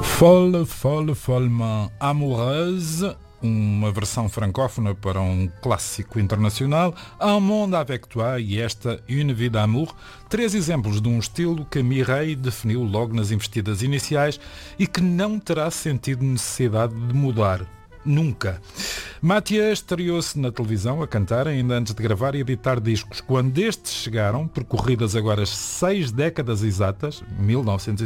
Folle, folle, follement amoureuse, uma versão francófona para um clássico internacional, Un monde avec toi e esta Une vie d'amour, três exemplos de um estilo que Mireille definiu logo nas investidas iniciais e que não terá sentido necessidade de mudar. Nunca. Mathieu estreou-se na televisão a cantar ainda antes de gravar e editar discos. Quando estes chegaram, percorridas agora 6 décadas exatas, 1900